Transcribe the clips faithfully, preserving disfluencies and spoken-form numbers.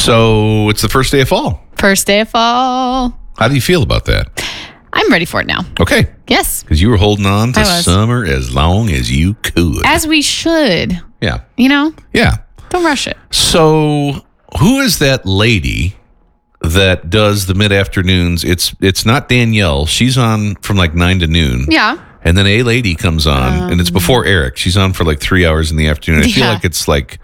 So it's the first day of fall. First day of fall. How do you feel about that? I'm ready for it now. Okay. Yes. Because you were holding on to I was. summer as long as you could. As we should. Yeah. You know? Yeah. Don't rush it. So who is that lady that does the mid-afternoons? It's it's not Danielle. She's on from like nine to noon. Yeah. And then a lady comes on, um, and it's before Eric. She's on for like three hours in the afternoon. I yeah. feel like it's like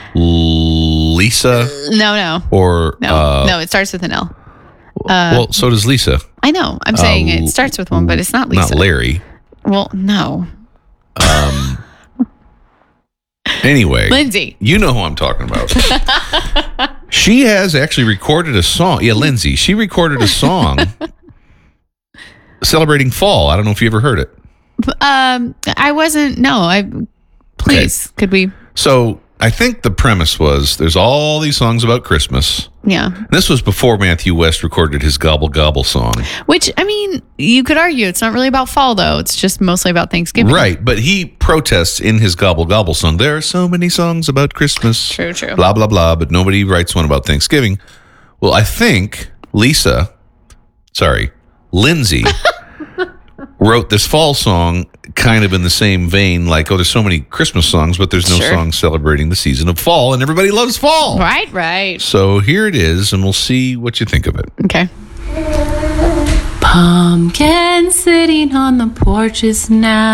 Lisa. No, no. Or no, uh, no. It starts with an L. Uh, well, so does Lisa. I know. I'm saying uh, it starts with one, but it's not Lisa. Not Larry. Well, no. Um. Anyway, Lindsay. You know who I'm talking about. She has actually recorded a song. Yeah, Lindsay. She recorded a song celebrating fall. I don't know if you ever heard it. Um, I wasn't. No, I. Please, okay. Could we? So I think the premise was there's all these songs about Christmas. Yeah. This was before Matthew West recorded his Gobble Gobble song. Which, I mean, you could argue it's not really about fall, though. It's just mostly about Thanksgiving. Right. But he protests in his Gobble Gobble song. There are so many songs about Christmas. True, true. Blah, blah, blah. But nobody writes one about Thanksgiving. Well, I think Lisa, sorry, Lindsay wrote this fall song kind of in the same vein, like, oh, there's so many Christmas songs, but there's no sure. song celebrating the season of fall, and everybody loves fall. Right, right. So here it is, and we'll see what you think of it. Okay. Pumpkin sitting on the porches now.